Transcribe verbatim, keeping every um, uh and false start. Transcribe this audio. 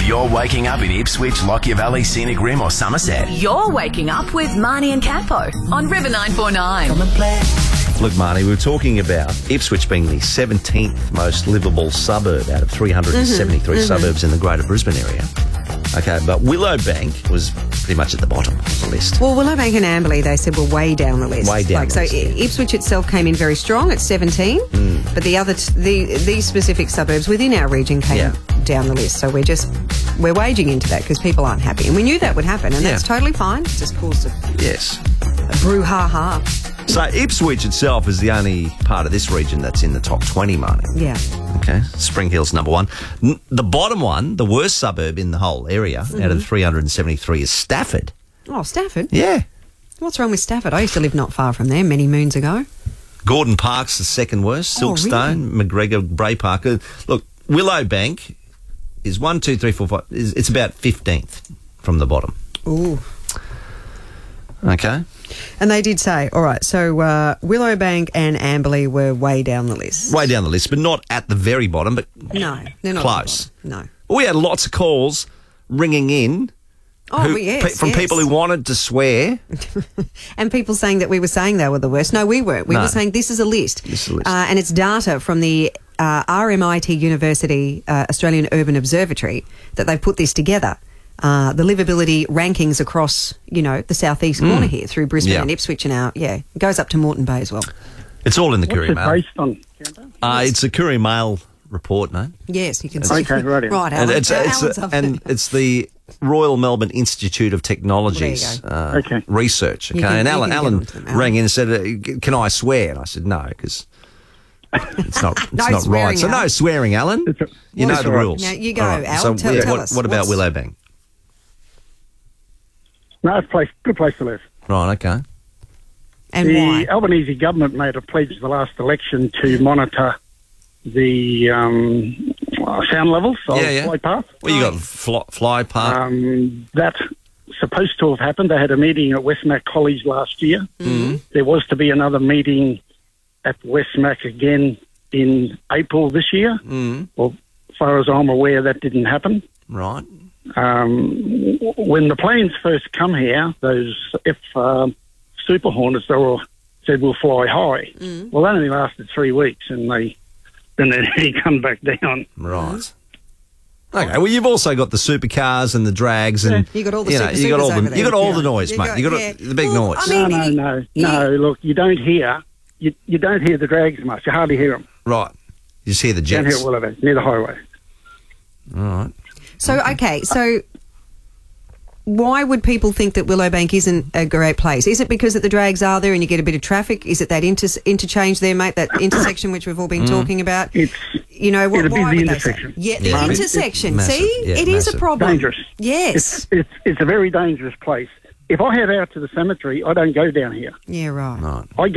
Whether you're waking up in Ipswich, Lockyer Valley, Scenic Rim or Somerset. You're waking up with Marnie and Capo on River nine four nine. Look, Marnie, we were talking about Ipswich being the seventeenth most livable suburb out of three hundred seventy-three mm-hmm, suburbs mm-hmm. in the Greater Brisbane area. Okay, but Willowbank was pretty much at the bottom of the list. Well, Willowbank and Amberley, they said, were way down the list. Way down like, the so list. Yeah. Ipswich itself came in very strong at seventeen, mm. but the other, t- the these specific suburbs within our region came yeah. down the list. So we're just, we're waging into that because people aren't happy. And we knew that would happen, and yeah. that's totally fine. It just caused a, yes. a brouhaha. So Ipswich itself is the only part of this region that's in the top twenty, Marnie. Yeah. Okay. Spring Hill's number one. N- the bottom one, the worst suburb in the whole area, mm-hmm. out of the three hundred seventy-three, is Stafford. Oh, Stafford? Yeah. What's wrong with Stafford? I used to live not far from there many moons ago. Gordon Park's the second worst. Silkstone, oh, really? McGregor, Bray Park. Look, Willowbank is one, two, three, four, five. It's about fifteenth from the bottom. Ooh. Okay. And they did say, all right, so uh, Willowbank and Amberley were way down the list. Way down the list, but not at the very bottom, but no, they're not close. The no. We had lots of calls ringing in oh, who, yes, pe- from yes. people who wanted to swear. And people saying that we were saying they were the worst. No, we weren't. We no. were saying this is a list. This is a list. Uh, and it's data from the uh, R M I T University uh, Australian Urban Observatory that they've put this together. Uh, the livability rankings across, you know, the southeast mm. corner here through Brisbane yeah. and Ipswich and our, yeah, it goes up to Moreton Bay as well. It's all in the Courier Mail. What's it based on? Uh, yes. It's a Courier Mail report, mate. Yes, you can it's, see. Okay, right. Right, And Alan. it's, it's, a, and it's the Royal Melbourne Institute of Technology's well, uh, okay. research. Okay, can, and Alan, Alan them, Alan rang in and said, uh, "Can I swear?" And I said, "No, because it's not. It's no not swearing, right." So Alan. no swearing, Alan. A, you know the right. rules. Now you go, right. Al. So tell, yeah, tell what, us. what about What's... Willowbank? Nice place, good place to live. Right. Okay. And the why? Albanese government made a pledge the last election to monitor the um, sound levels of yeah, yeah. fly path. Well, you got fly, fly path. Um, that's supposed to have happened. They had a meeting at Westmac College last year. Mm-hmm. There was to be another meeting at Westmac again in April this year. Mm-hmm. Well, as far as I'm aware, that didn't happen. Right. Um, when the planes first come here, those F uh, Super Hornets, they were said we'll fly high. Mm. Well, that only lasted three weeks, and they then they come back down. Right. Okay. Well, you've also got the supercars and the drags, and you got all the you know, super you got all supers the over you there. got all Yeah. the noise, You mate. got- you got yeah. the big Well, noise. I No, mean, no, no, no. Look, you don't hear you you don't hear the drags much. You hardly hear them. Right. You just hear the Down here jets. at Willowbank, near the highway. All right. So, okay, so why would people think that Willowbank isn't a great place? Is it because that the drags are there and you get a bit of traffic? Is it that inter- interchange there, mate, that intersection which we've all been mm. talking about? It's you know, what, it's a why busy would they intersection. say? Yeah, the Yeah. intersection. Massive. See? Yeah, it is massive. a problem. dangerous. Yes. It's, it's it's a very dangerous place. If I head out to the cemetery, I don't go down here. Yeah, right. Right. I